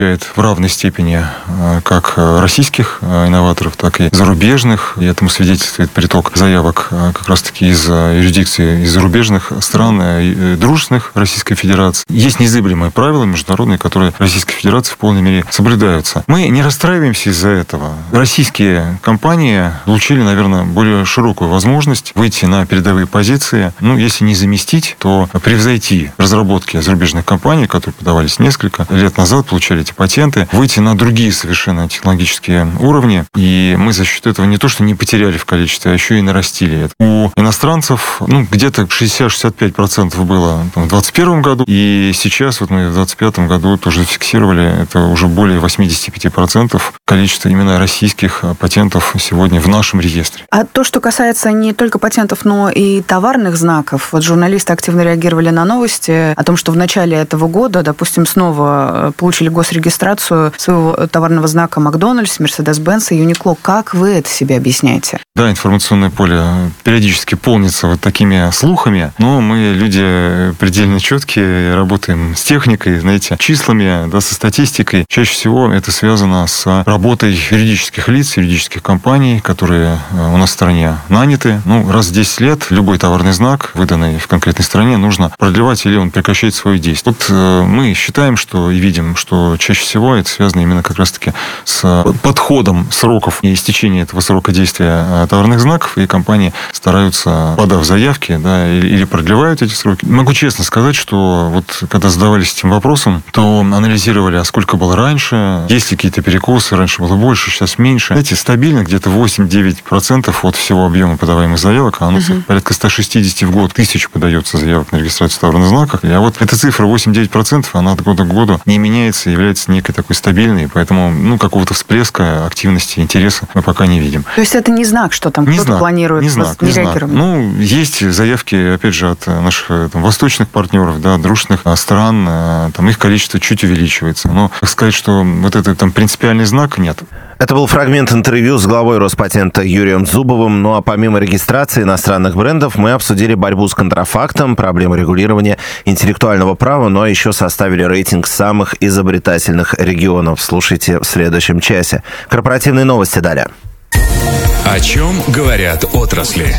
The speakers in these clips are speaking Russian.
в равной степени как российских инноваторов, так и зарубежных. И этому свидетельствует приток заявок как раз-таки из юрисдикции из зарубежных стран, дружественных Российской Федерации. Есть незыблемые правила международные, которые Российской Федерации в полной мере соблюдаются. Мы не расстраиваемся из-за этого. Российские компании получили, наверное, более широкую возможность выйти на передовые позиции. Если не заместить, то превзойти разработки зарубежных компаний, которые подавались несколько лет назад, получали эти патенты, выйти на другие совершенно технологические уровни. И мы за счет этого не то, что не потеряли в количестве, а еще и нарастили это. У иностранцев где-то 60-65% было в 2021 году. И сейчас мы в 2025 году тоже зафиксировали, это уже более 85% количества именно российских патентов сегодня в нашем реестре. А то, что касается не только патентов, но и товарных знаков, журналисты активно реагировали на новости о том, что в начале этого года, допустим, снова получили госрегистрацию своего товарного знака Макдональдс, Мерседес-Бенц и Юникло. Как вы это себе объясняете? Да, информационное поле периодически полнится такими слухами, но мы люди предельно четкие, работаем с техникой, числами, со статистикой. Чаще всего это связано с работой юридических лиц, юридических компаний, которые у нас в стране наняты. Раз в 10 лет любой товарный знак, выданный в конкретной стране, нужно продлевать или он прекращает свое действие. Мы считаем, что и видим, что чаще всего это связано именно как раз-таки с подходом сроков и истечения этого срока действия товарных знаков, и компании стараются, подав заявки, или продлевают эти сроки. Могу честно сказать, что когда задавались этим вопросом, то анализировали, а сколько было раньше, есть ли какие-то перекосы, раньше было больше, сейчас меньше. Стабильно где-то 8-9% от всего объема подаваемых заявок, а порядка 160 в год тысяч подается заявок на регистрацию товарных знаков. А эта цифра 8-9%, она от года к году не меняется, является некой такой стабильной, поэтому какого-то всплеска активности, интереса мы пока не видим. То есть это не знак, что там кто-то планирует, не реагируем? Есть заявки, опять же, от наших восточных партнеров, дружественных стран, их количество чуть увеличивается. Но сказать, что это принципиальный знак, нет. Это был фрагмент интервью с главой Роспатента Юрием Зубовым. А помимо регистрации иностранных брендов, мы обсудили борьбу с контрафактом, проблемы регулирования интеллектуального права, еще составили рейтинг самых изобретательных регионов. Слушайте в следующем часе. Корпоративные новости далее. О чем говорят отрасли?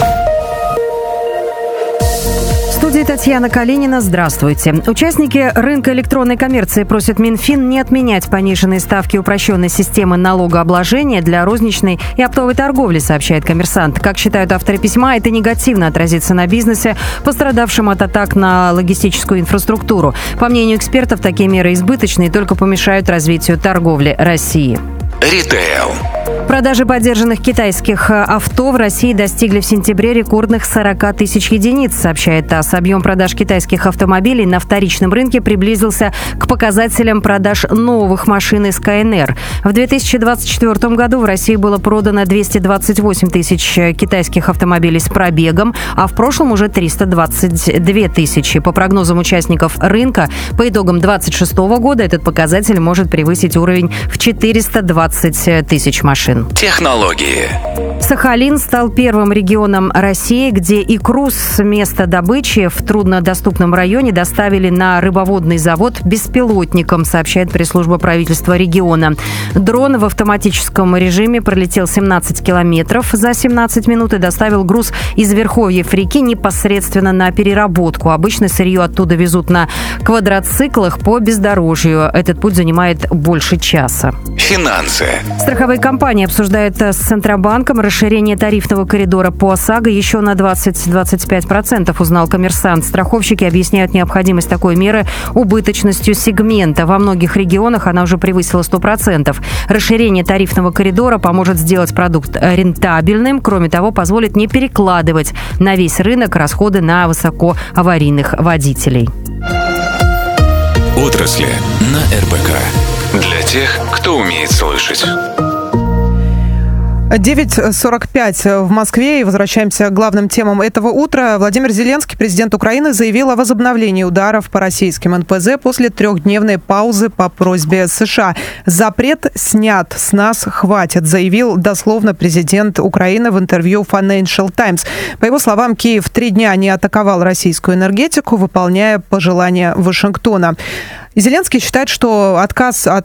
В студии Татьяна Калинина. Здравствуйте. Участники рынка электронной коммерции просят Минфин не отменять пониженные ставки упрощенной системы налогообложения для розничной и оптовой торговли, сообщает «Коммерсант». Как считают авторы письма, это негативно отразится на бизнесе, пострадавшем от атак на логистическую инфраструктуру. По мнению экспертов, такие меры избыточны и только помешают развитию торговли России. Ритейл. Продажи подержанных китайских авто в России достигли в сентябре рекордных 40 тысяч единиц, сообщает ТАСС. Объем продаж китайских автомобилей на вторичном рынке приблизился к показателям продаж новых машин из КНР. В 2024 году в России было продано 228 тысяч китайских автомобилей с пробегом, а в прошлом уже 322 тысячи. По прогнозам участников рынка, по итогам 2026 года этот показатель может превысить уровень в 420 тысяч машин. Технологии. Сахалин стал первым регионом России, где икру с места добычи в труднодоступном районе доставили на рыбоводный завод беспилотником, сообщает пресс-служба правительства региона. Дрон в автоматическом режиме пролетел 17 километров за 17 минут и доставил груз из верховьев реки непосредственно на переработку. Обычно сырье оттуда везут на квадроциклах по бездорожью. Этот путь занимает больше часа. Финансы. Страховые компании обсуждают с Центробанком расширение тарифного коридора по ОСАГО еще на 20-25%, узнал «Коммерсант». Страховщики объясняют необходимость такой меры убыточностью сегмента. Во многих регионах она уже превысила 100%. Расширение тарифного коридора поможет сделать продукт рентабельным. Кроме того, позволит не перекладывать на весь рынок расходы на высокоаварийных водителей. Отрасли на РБК. Для тех, кто умеет слышать. 9:45 в Москве, и возвращаемся к главным темам этого утра. Владимир Зеленский, президент Украины, заявил о возобновлении ударов по российским НПЗ после трехдневной паузы по просьбе США. «Запрет снят, с нас хватит», заявил дословно президент Украины в интервью Financial Times. По его словам, Киев 3 дня не атаковал российскую энергетику, выполняя пожелания Вашингтона. И Зеленский считает, что отказ от